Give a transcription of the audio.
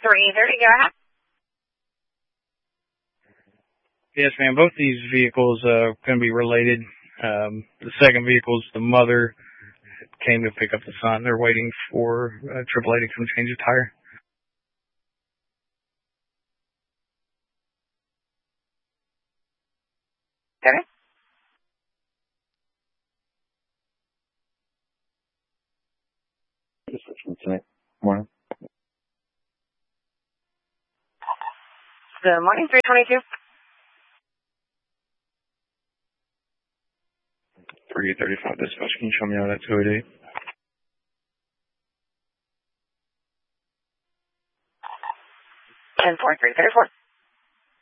330, go ahead. Yes, ma'am. Both these vehicles are going to be related. The second vehicle is the mother came to pick up the son. They're waiting for AAA to come change the tire. Okay. Tonight morning. Good morning, 322. 335 dispatch. Can you show me out at 288? 10-4, 334.